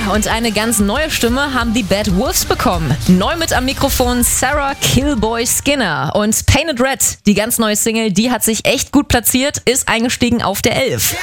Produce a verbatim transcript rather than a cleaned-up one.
und eine ganz neue Stimme haben die Bad Wolves bekommen. Neu mit am Mikrofon Sarah Killboy Skinner und Painted Red, die ganz neue Single, die hat sich echt gut platziert, ist eingestiegen auf der elf.